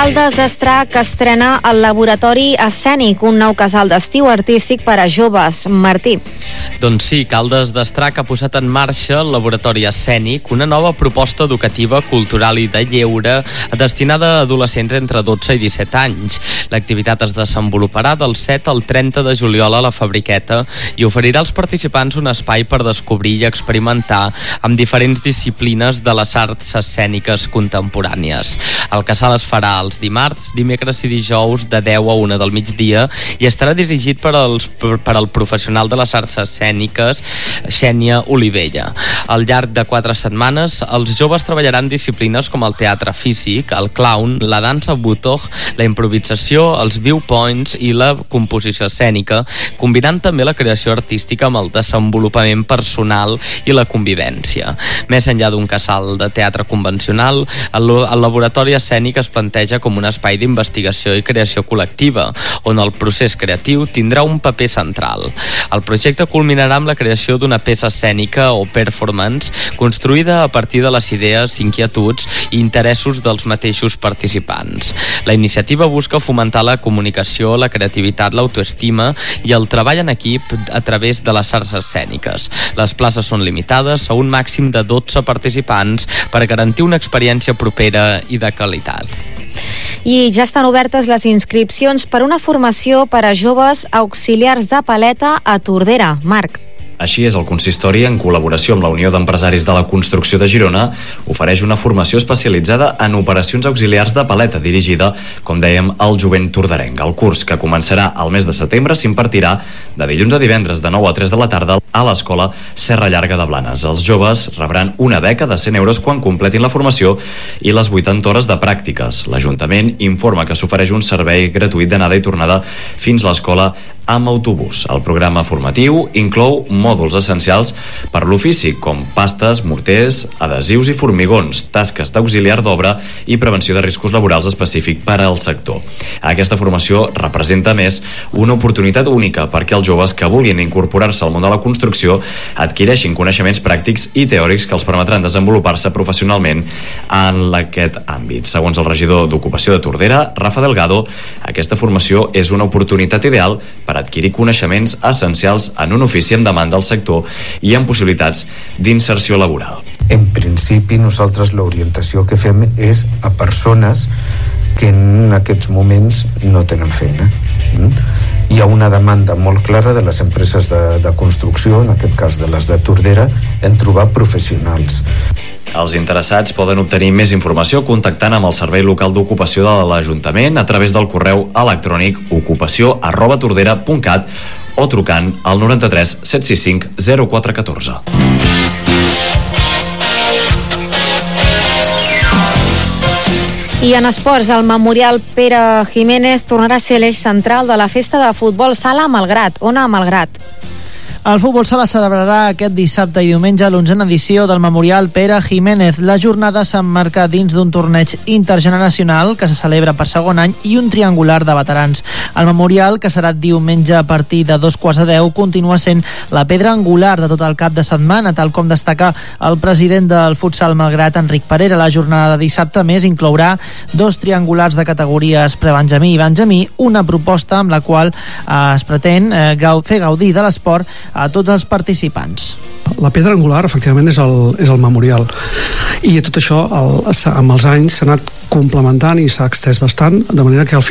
Caldes d'Estrac estrena el Laboratori Escènic, un nou casal d'estiu artístic per a joves. Martí. Doncs sí, Caldes d'Estrac ha posat en marxa el Laboratori Escènic, una nova proposta educativa, cultural i de lleure destinada a adolescents entre 12 i 17 anys. L'activitat es desenvoluparà del 7 al 30 de juliol a la Fabriqueta i oferirà als participants un espai per descobrir i experimentar amb diferents disciplines de les arts escèniques contemporànies. El casal es farà els dimarts, dimecres i dijous de 10 a 1 del migdia i estarà dirigit per al professional de les arts escèniques Xènia Olivella. Al llarg de 4 setmanes, els joves treballaran disciplines com el teatre físic, el clown, la dansa butog, la improvisació, els viewpoints i la composició escènica, combinant també la creació artística amb el desenvolupament personal i la convivència. Més enllà d'un casal de teatre convencional, el laboratori escènic es planteja com un espai d'investigació i creació col·lectiva, on el procés creatiu tindrà un paper central. El projecte culminarà amb la creació d'una peça escènica o performance construïda a partir de les idees, inquietuds i interessos dels mateixos participants. La iniciativa busca fomentar la comunicació, la creativitat, l'autoestima i el treball en equip a través de les arts escèniques. Les places són limitades a un màxim de 12 participants per garantir una experiència propera i de qualitat. I ja estan obertes les inscripcions per una formació per a joves auxiliars de paleta a Tordera. Marc. Així és, el consistori, en col·laboració amb la Unió d'Empresaris de la Construcció de Girona, ofereix una formació especialitzada en operacions auxiliars de paleta dirigida, com dèiem, al jovent torderenc. El curs, que començarà al mes de setembre, s'impartirà de dilluns a divendres de 9 a 3 de la tarda a l'escola Serra Llarga de Blanes. Els joves rebran una beca de 100 euros quan completin la formació i les 80 hores de pràctiques. L'Ajuntament informa que s'ofereix un servei gratuït d'anada i tornada fins a l'escola amb autobús. El programa formatiu inclou mòduls essencials per l'ofici, com pastes, morters, adhesius i formigons, tasques d'auxiliar d'obra i prevenció de riscos laborals específic per al sector. Aquesta formació representa, més, una oportunitat única perquè els joves que vulguin incorporar-se al món de la construcció adquireixin coneixements pràctics i teòrics que els permetran desenvolupar-se professionalment en aquest àmbit. Segons el regidor d'Ocupació de Tordera, Rafa Delgado, aquesta formació és una oportunitat ideal per adquirir coneixements essencials en un ofici amb demanda al sector i amb possibilitats d'inserció laboral. En principi, nosaltres l'orientació que fem és a persones que en aquests moments no tenen feina. Hi ha una demanda molt clara de les empreses de construcció, en aquest cas de les de Tordera, en trobar professionals. Els interessats poden obtenir més informació contactant amb el Servei Local d'Ocupació de l'Ajuntament a través del correu electrònic ocupació@tordera.cat o trucant al 93 765 0414. I en esports, el Memorial Pere Jiménez tornarà a ser l'eix central de la festa de futbol sala a Malgrat. On a Malgrat? El futbol sala celebrarà aquest dissabte i diumenge l'11a edició del Memorial Pere Jiménez. La jornada s'emmarca dins d'un torneig intergeneracional que se celebra per segon any i un triangular de veterans. El Memorial, que serà diumenge a partir de 2:15, continua sent la pedra angular de tot el cap de setmana, tal com destaca el president del futsal Malgrat, Enric Parera. La jornada de dissabte, més, inclourà 2 triangulars de categories prebenjamí i benjamí, una proposta amb la qual es pretén fer gaudir de l'esport a tots els participants. La pedra angular, efectivament, és el Memorial. I tot això, amb els anys, s'ha anat complementant i s'ha extès bastant, de manera que al